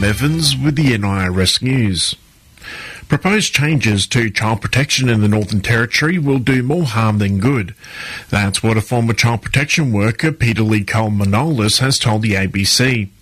Sam Evans with the NIRS News. Proposed changes to child protection in the Northern Territory will do more harm than good. That's what a former child protection worker, Peter Lee Cole-Manolis, has told the ABC.